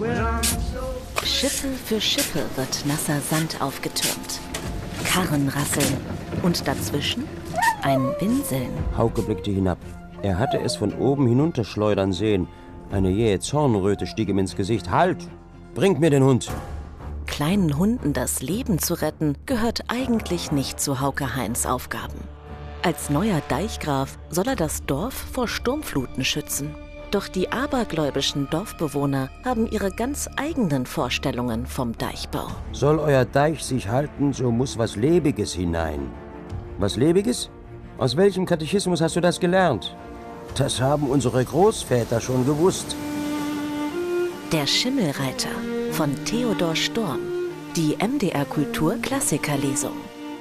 Schippe für Schippe wird nasser Sand aufgetürmt. Karren rasseln und dazwischen ein Winseln. Hauke blickte hinab. Er hatte es von oben hinunterschleudern sehen. Eine jähe Zornröte stieg ihm ins Gesicht. Halt! Bringt mir den Hund! Kleinen Hunden das Leben zu retten, gehört eigentlich nicht zu Hauke Heins Aufgaben. Als neuer Deichgraf soll er das Dorf vor Sturmfluten schützen. Doch die abergläubischen Dorfbewohner haben ihre ganz eigenen Vorstellungen vom Deichbau. Soll euer Deich sich halten, so muss was Lebiges hinein. Was Lebiges? Aus welchem Katechismus hast du das gelernt? Das haben unsere Großväter schon gewusst. Der Schimmelreiter von Theodor Storm. Die MDR Kultur Klassikerlesung.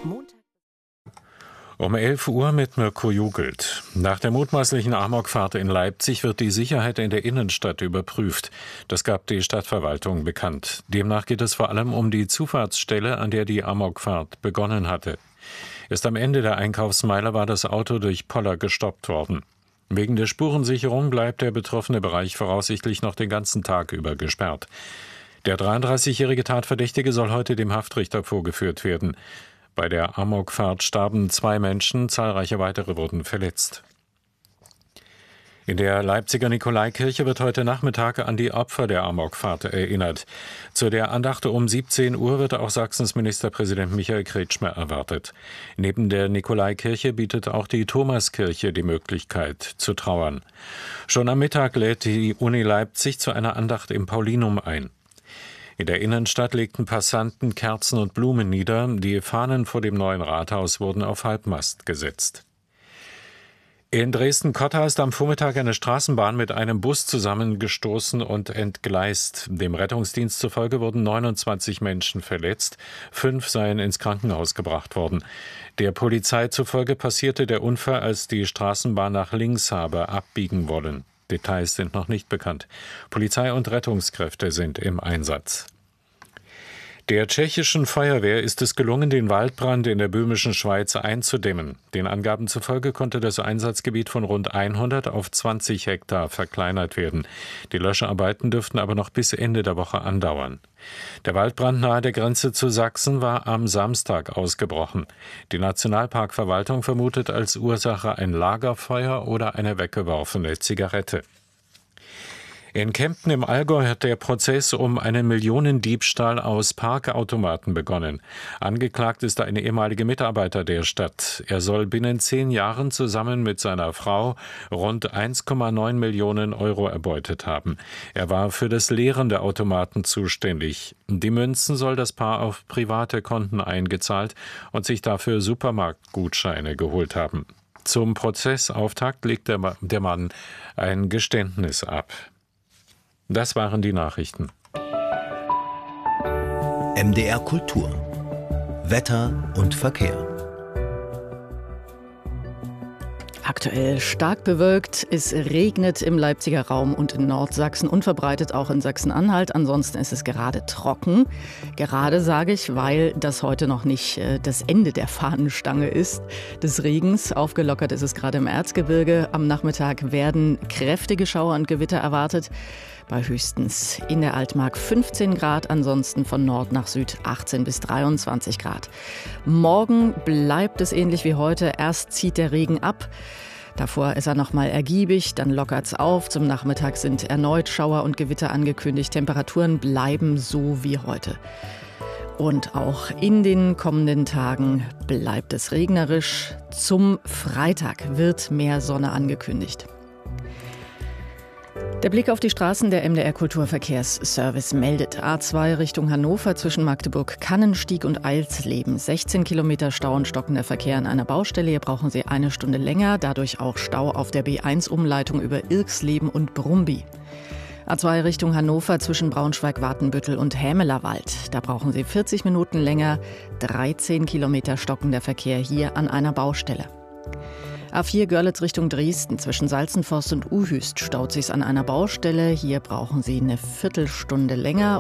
Um 11 Uhr mit Mirko Jugelt. Nach der mutmaßlichen Amokfahrt in Leipzig wird die Sicherheit in der Innenstadt überprüft. Das gab die Stadtverwaltung bekannt. Demnach geht es vor allem um die Zufahrtsstelle, an der die Amokfahrt begonnen hatte. Erst am Ende der Einkaufsmeile war das Auto durch Poller gestoppt worden. Wegen der Spurensicherung bleibt der betroffene Bereich voraussichtlich noch den ganzen Tag über gesperrt. Der 33-jährige Tatverdächtige soll heute dem Haftrichter vorgeführt werden. Bei der Amokfahrt starben 2 Menschen, zahlreiche weitere wurden verletzt. In der Leipziger Nikolaikirche wird heute Nachmittag an die Opfer der Amokfahrt erinnert. Zu der Andacht um 17 Uhr wird auch Sachsens Ministerpräsident Michael Kretschmer erwartet. Neben der Nikolaikirche bietet auch die Thomaskirche die Möglichkeit zu trauern. Schon am Mittag lädt die Uni Leipzig zu einer Andacht im Paulinum ein. In der Innenstadt legten Passanten Kerzen und Blumen nieder. Die Fahnen vor dem neuen Rathaus wurden auf Halbmast gesetzt. In Dresden-Cotta ist am Vormittag eine Straßenbahn mit einem Bus zusammengestoßen und entgleist. Dem Rettungsdienst zufolge wurden 29 Menschen verletzt. 5 seien ins Krankenhaus gebracht worden. Der Polizei zufolge passierte der Unfall, als die Straßenbahn nach links habe abbiegen wollen. Details sind noch nicht bekannt. Polizei und Rettungskräfte sind im Einsatz. Der tschechischen Feuerwehr ist es gelungen, den Waldbrand in der böhmischen Schweiz einzudämmen. Den Angaben zufolge konnte das Einsatzgebiet von rund 100 auf 20 Hektar verkleinert werden. Die Löscharbeiten dürften aber noch bis Ende der Woche andauern. Der Waldbrand nahe der Grenze zu Sachsen war am Samstag ausgebrochen. Die Nationalparkverwaltung vermutet als Ursache ein Lagerfeuer oder eine weggeworfene Zigarette. In Kempten im Allgäu hat der Prozess um einen Millionendiebstahl aus Parkautomaten begonnen. Angeklagt ist ein ehemaliger Mitarbeiter der Stadt. Er soll binnen 10 Jahren zusammen mit seiner Frau rund 1,9 Millionen Euro erbeutet haben. Er war für das Leeren der Automaten zuständig. Die Münzen soll das Paar auf private Konten eingezahlt und sich dafür Supermarktgutscheine geholt haben. Zum Prozessauftakt legt der Mann ein Geständnis ab. Das waren die Nachrichten. MDR Kultur. Wetter und Verkehr. Aktuell stark bewölkt, es regnet im Leipziger Raum und in Nordsachsen und verbreitet auch in Sachsen-Anhalt. Ansonsten ist es gerade trocken. Gerade sage ich, weil das heute noch nicht das Ende der Fahnenstange ist des Regens. Aufgelockert ist es gerade im Erzgebirge. Am Nachmittag werden kräftige Schauer und Gewitter erwartet. Bei höchstens in der Altmark 15 Grad, ansonsten von Nord nach Süd 18 bis 23 Grad. Morgen bleibt es ähnlich wie heute. Erst zieht der Regen ab. Davor ist er noch mal ergiebig, dann lockert es auf. Zum Nachmittag sind erneut Schauer und Gewitter angekündigt. Temperaturen bleiben so wie heute. Und auch in den kommenden Tagen bleibt es regnerisch. Zum Freitag wird mehr Sonne angekündigt. Der Blick auf die Straßen. Der MDR Kulturverkehrsservice meldet: A2 Richtung Hannover zwischen Magdeburg-Kannenstieg und Eilsleben. 16 Kilometer Stau und stockender Verkehr an einer Baustelle. Hier brauchen Sie 1 Stunde länger. Dadurch auch Stau auf der B1-Umleitung über Irksleben und Brumby. A2 Richtung Hannover zwischen Braunschweig-Watenbüttel und Hämelerwald. Da brauchen Sie 40 Minuten länger. 13 Kilometer stockender Verkehr hier an einer Baustelle. A4 Görlitz Richtung Dresden zwischen Salzenforst und Uhüst staut sich's an einer Baustelle. Hier brauchen Sie eine Viertelstunde länger.